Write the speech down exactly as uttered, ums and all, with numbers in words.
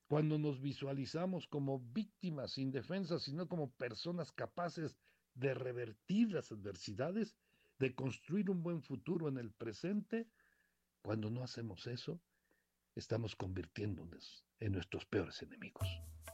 cuando nos visualizamos como víctimas indefensas, sino como personas capaces de revertir las adversidades, de construir un buen futuro en el presente, cuando no hacemos eso, estamos convirtiéndonos en nuestros peores enemigos.